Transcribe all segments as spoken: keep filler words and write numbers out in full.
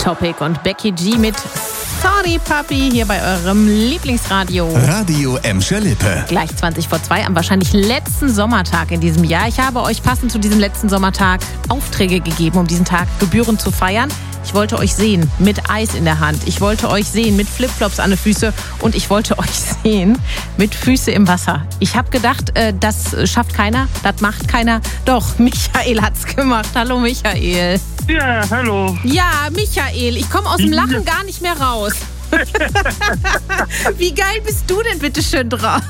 Topic und Becky G mit Sorry Papi hier bei eurem Lieblingsradio. Radio Emscher Lippe. Gleich zwanzig vor zwei am wahrscheinlich letzten Sommertag in diesem Jahr. Ich habe euch passend zu diesem letzten Sommertag Aufträge gegeben, um diesen Tag gebührend zu feiern. Ich wollte euch sehen mit Eis in der Hand. Ich wollte euch sehen mit Flipflops an den Füßen. Und ich wollte euch sehen mit Füße im Wasser. Ich habe gedacht, äh, das schafft keiner, das macht keiner. Doch, Michael hat's gemacht. Hallo Michael. Ja, hallo. Ja, Michael, ich komme aus dem Lachen gar nicht mehr raus. Wie geil bist du denn bitte schön drauf?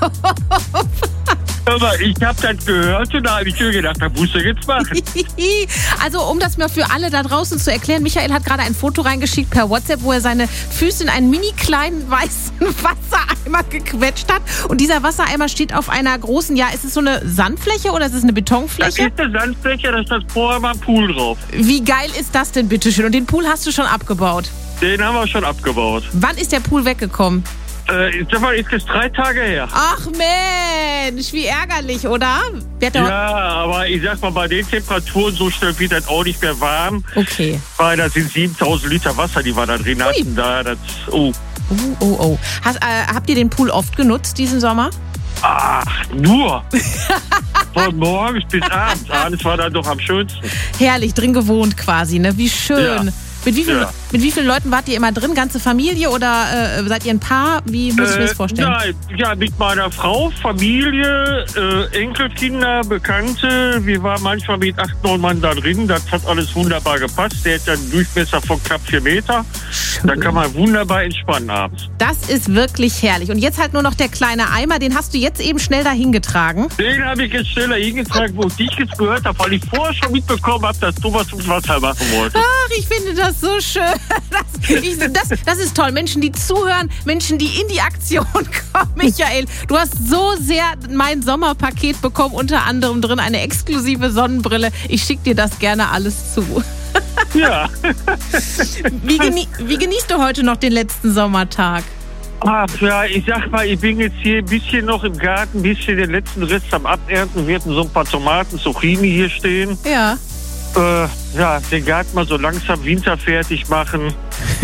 Aber ich habe das gehört und da habe ich mir gedacht, das musst du jetzt machen. Also um das mal für alle da draußen zu erklären, Michael hat gerade ein Foto reingeschickt per WhatsApp, wo er seine Füße in einen mini kleinen weißen Wassereimer gequetscht hat. Und dieser Wassereimer steht auf einer großen, ja, ist es so eine Sandfläche oder ist es eine Betonfläche? Das ist eine Sandfläche, da ist das vorher mal ein Pool drauf. Wie geil ist das denn bitte schön? Und den Pool hast du schon abgebaut? Den haben wir schon abgebaut. Wann ist der Pool weggekommen? Äh, ich sag mal, ist jetzt drei Tage her. Ach Mensch, wie ärgerlich, oder? Ja, aber ich sag mal, bei den Temperaturen so schnell wird das auch nicht mehr warm. Okay. Weil da sind siebentausend Liter Wasser, die wir da drin hatten. Ui. Da, das, oh. Oh, oh, oh. Hast, äh, habt ihr den Pool oft genutzt diesen Sommer? Ach, nur. Von morgens bis abends. Abends war dann doch am schönsten. Herrlich, drin gewohnt quasi, ne? Wie schön. Ja. Mit wie, viel, Ja. mit wie vielen Leuten wart ihr immer drin? Ganze Familie oder äh, seid ihr ein Paar? Wie muss ich mir das vorstellen? Nein, ja, mit meiner Frau, Familie, äh, Enkelkinder, Bekannte. Wir waren manchmal mit acht, neun Mann da drin. Das hat alles wunderbar gepasst. Der hat einen Durchmesser von knapp vier Meter. Schön. Da kann man wunderbar entspannen abends. Das ist wirklich herrlich. Und jetzt halt nur noch der kleine Eimer. Den hast du jetzt eben schnell dahin getragen. Den habe ich jetzt schneller hingetragen, wo ich dich jetzt gehört habe, weil ich vorher schon mitbekommen habe, dass du was ums Wasser machen wolltest. Ach, ich finde das so schön. Das, ich, das, das ist toll. Menschen, die zuhören, Menschen, die in die Aktion kommen. Michael, du hast so sehr mein Sommerpaket bekommen, unter anderem drin eine exklusive Sonnenbrille. Ich schicke dir das gerne alles zu. Ja. Wie, genie- wie genießt du heute noch den letzten Sommertag? Ach ja, ich sag mal, ich bin jetzt hier ein bisschen noch im Garten, ein bisschen den letzten Rest am Abernten. Wir hatten so ein paar Tomaten, Zucchini hier stehen. Ja. Äh, ja, den Garten mal so langsam winterfertig machen.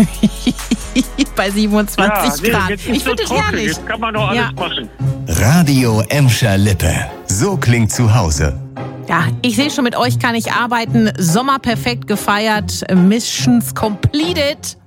Bei siebenundzwanzig ja, nee, Grad. jetzt ist Ich so finde es trocken, herrlich. jetzt kann man doch alles Ja. machen. Radio Emscher Lippe. So klingt zu Hause. Ja, ich sehe schon, mit euch kann ich arbeiten. Sommer perfekt gefeiert. Missions completed.